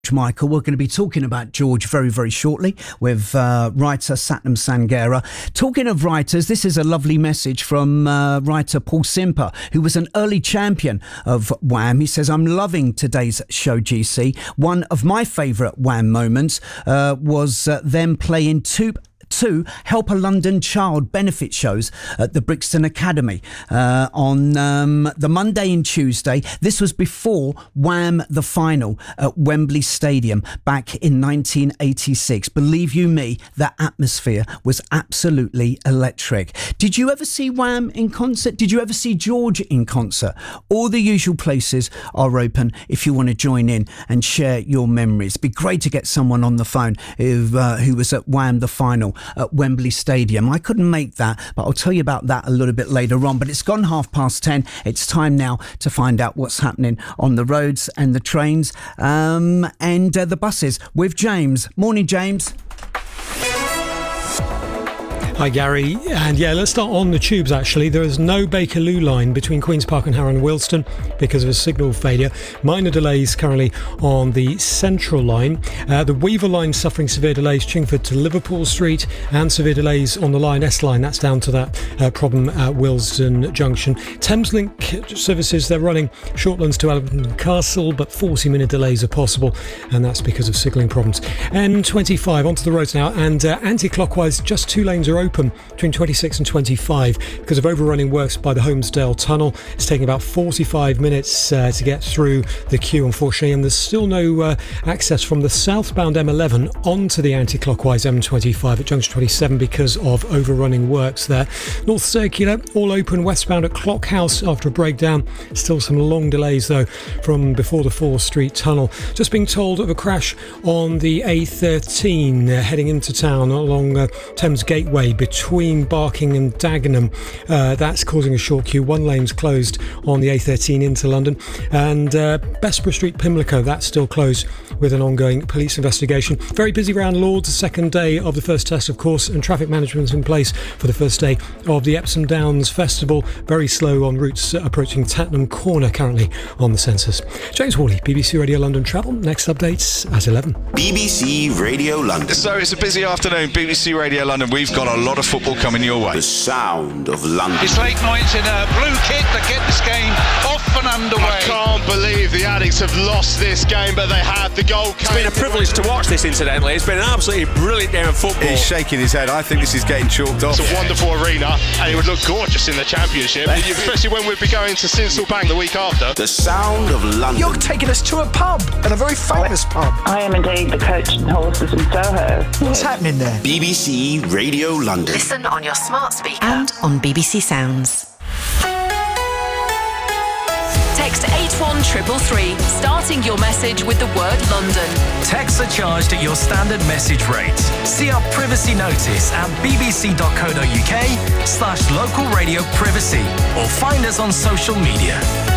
Michael. We're going to be talking about George very, very shortly with writer Satnam Sanghera. Talking of writers, this is a lovely message from writer Paul Simper, who was an early champion of Wham. He says, I'm loving today's show, GC. One of my favourite Wham moments was them playing two Help a London Child benefit shows at the Brixton Academy on the Monday and Tuesday. This was before Wham! The Final at Wembley Stadium back in 1986. Believe you me, the atmosphere was absolutely electric. Did you ever see Wham! In concert? Did you ever see George in concert? All the usual places are open if you want to join in and share your memories. It'd be great to get someone on the phone who was at Wham! The Final at Wembley Stadium. I couldn't make that, but I'll tell you about that a little bit later on. But it's gone 10:30. It's time now to find out what's happening on the roads and the trains and the buses with James. Morning, James. Hi Gary, and let's start on the tubes actually. There is no Bakerloo line between Queen's Park and Harrow and Wilston because of a signal failure. Minor delays currently on the Central line. The Weaver line suffering severe delays Chingford to Liverpool Street, and severe delays on the Line S line. That's down to that problem at Willesden Junction. Thameslink services, they're running Shortlands to Elephant Castle, but 40-minute delays are possible, and that's because of signalling problems. N25 onto the roads now, and anti-clockwise, just two lanes are open between 26 and 25 because of overrunning works by the Holmesdale Tunnel. It's taking about 45 minutes to get through the queue, unfortunately, and there's still no access from the southbound M11 onto the anti-clockwise M25 at junction 27 because of overrunning works there. North Circular all open westbound at Clockhouse after a breakdown. Still some long delays though from before the 4th Street Tunnel. Just being told of a crash on the A13 heading into town along Thames Gateway between Barking and Dagenham. That's causing a short queue. One lane's closed on the A13 into London, and Bessborough Street, Pimlico, that's still closed with an ongoing police investigation. Very busy around Lords, the second day of the first test, of course, and traffic management's in place for the first day of the Epsom Downs Festival. Very slow on routes approaching Tattenham Corner currently on the census. James Hawley, BBC Radio London Travel. Next updates at 11. BBC Radio London. So it's a busy afternoon, BBC Radio London. We've got a lot of football coming your way. The sound of London. It's late nights in a blue kit to get this game off and underway. I can't believe the Addicts have lost this game, but they have. The goal came. It's been a privilege to watch this, incidentally. It's been an absolutely brilliant game of football. He's shaking his head. I think this is getting chalked off. It's a wonderful arena, and it would look gorgeous in the Championship, especially when we'd be going to Sinsel Bank the week after. The sound of London. You're taking us to a pub, and a very famous pub. I am indeed the Coach and Horses in Soho. What's happening there? BBC Radio London. Listen on your smart speaker and on BBC Sounds. Text 81333, starting your message with the word London. Texts are charged at your standard message rate. See our privacy notice at bbc.co.uk/local radio privacy, or find us on social media.